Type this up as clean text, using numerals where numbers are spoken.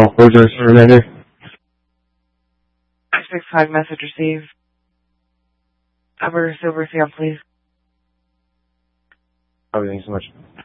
What was your remainder? 565 message received. Upper Silver Seal, please. Oh, thanks so much.